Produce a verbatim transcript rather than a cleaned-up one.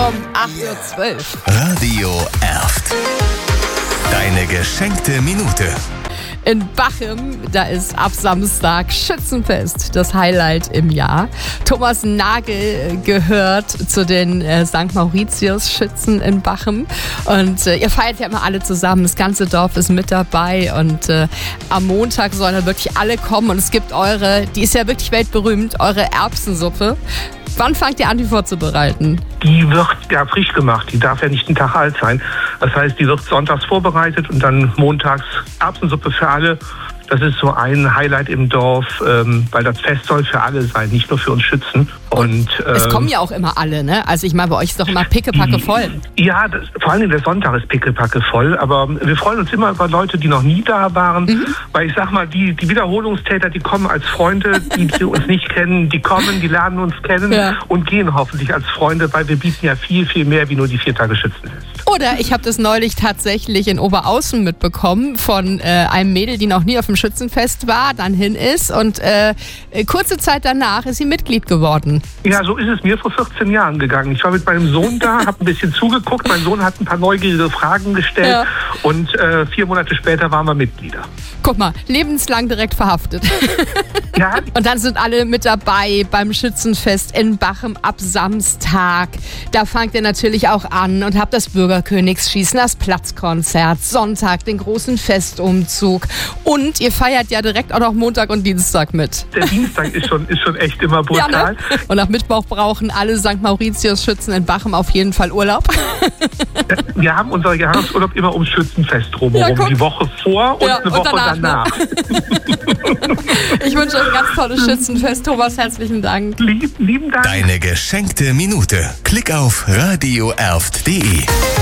um acht Uhr zwölf. Radio Erft. Deine geschenkte Minute. In Bachem, da ist ab Samstag Schützenfest, das Highlight im Jahr. Thomas Nagel gehört zu den äh, Sankt Mauritius-Schützen in Bachem. Und äh, ihr feiert ja immer alle zusammen, das ganze Dorf ist mit dabei. Und äh, am Montag sollen dann wirklich alle kommen. Und es gibt eure, die ist ja wirklich weltberühmt, eure Erbsensuppe. Wann fangt ihr an, die vorzubereiten? Die wird ja frisch gemacht, die darf ja nicht einen Tag alt sein. Das heißt, die wird sonntags vorbereitet und dann montags Erbsensuppe für alle. Das ist so ein Highlight im Dorf, ähm, weil das Fest soll für alle sein, nicht nur für uns Schützen. Und, ähm, es kommen ja auch immer alle, ne? Also ich meine, bei euch ist doch immer pickepacke voll. Ja, das, vor allem der Sonntag ist pickepacke voll. Aber wir freuen uns immer über Leute, die noch nie da waren. Mhm. Weil ich sag mal, die, die Wiederholungstäter, die kommen als Freunde, die, die uns nicht kennen, die kommen, die lernen uns kennen ja. und gehen hoffentlich als Freunde, weil wir bieten ja viel, viel mehr wie nur die vier Tage Schützenfest. Oder ich habe das neulich tatsächlich in Oberaußen mitbekommen von äh, einem Mädel, die noch nie auf dem Schützenfest war, dann hin ist und äh, kurze Zeit danach ist sie Mitglied geworden. Ja, so ist es mir vor vierzehn Jahren gegangen. Ich war mit meinem Sohn da, habe ein bisschen zugeguckt, mein Sohn hat ein paar neugierige Fragen gestellt ja. und äh, vier Monate später waren wir Mitglieder. Guck mal, lebenslang direkt verhaftet. Ja. Und dann sind alle mit dabei beim Schützenfest in Bachem ab Samstag. Da fangt ihr natürlich auch an und habt das Bürgerkönigsschießen, das Platzkonzert, Sonntag den großen Festumzug und ihr feiert ja direkt auch noch Montag und Dienstag mit. Der Dienstag ist schon, ist schon echt immer brutal. Ja, ne? Und nach Mittwoch brauchen alle Sankt Mauritius-Schützen in Bachem auf jeden Fall Urlaub. Wir haben unser Jahresurlaub immer ums Schützenfest drumherum, ja, die Woche vor und ja, eine Woche und danach. danach. Ne? Ich wünsche euch ein ganz tolles Schützenfest. Thomas, herzlichen Dank. Lieb, lieben Dank. Deine geschenkte Minute. Klick auf radio erft punkt de.